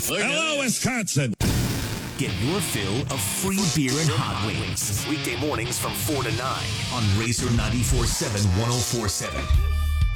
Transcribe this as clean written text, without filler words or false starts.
Hello, Wisconsin. Get your fill of free beer and hot wings. Weekday mornings from 4 to 9 on Razor 94.7 104.7.